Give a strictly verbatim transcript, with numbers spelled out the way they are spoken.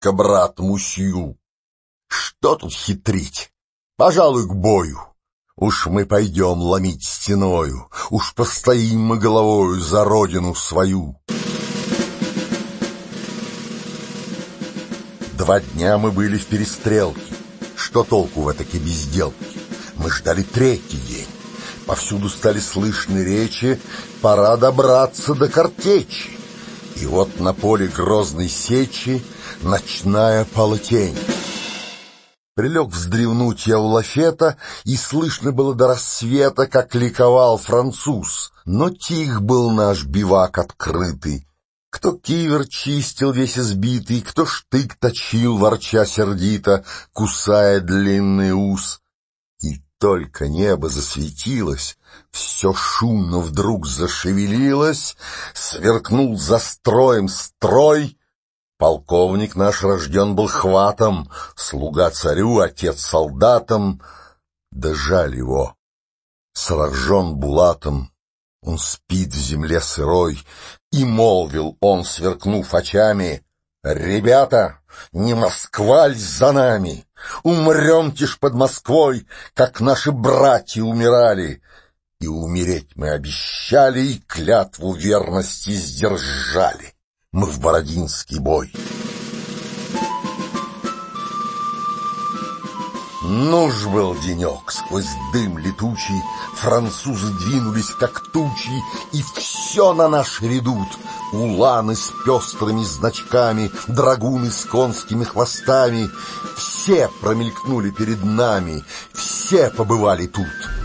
дядька, брат Мусью. Что тут хитрить? Пожалуй, к бою. Уж мы пойдем ломить стеною, уж постоим мы головою за родину свою. Два дня мы были в перестрелке. Что толку в этаки безделке? Мы ждали третий день. Повсюду стали слышны речи, пора добраться до картечи. И вот на поле грозной сечи ночная полутень. Прилег вздремнуть я у лафета, и слышно было до рассвета, как ликовал француз. Но тих был наш бивак открытый. Кто кивер чистил весь избитый, кто штык точил, ворча сердито, кусая длинный ус. И только небо засветилось, все шумно вдруг зашевелилось, сверкнул за строем строй. Полковник наш рожден был хватом, слуга царю, отец солдатам. Да жаль его, сражен булатом, он спит в земле сырой. И молвил он, сверкнув очами: «Ребята, не Москва ль за нами? Умрем-те ж под Москвой, как наши братья умирали. И умереть мы обещали, и клятву верности сдержали. Мы в Бородинский бой». Нуж был денек, сквозь дым летучий французы двинулись, как тучи, и все на наш редут. Уланы с пестрыми значками, драгуны с конскими хвостами. Все промелькнули перед нами, все побывали тут.